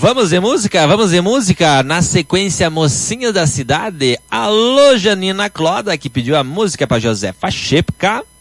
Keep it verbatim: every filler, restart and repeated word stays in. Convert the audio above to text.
Vamos ver música? Vamos ver música? Na sequência, Mocinha da Cidade. Alô, Janina Cloda, que pediu a música para Josefa Shepka.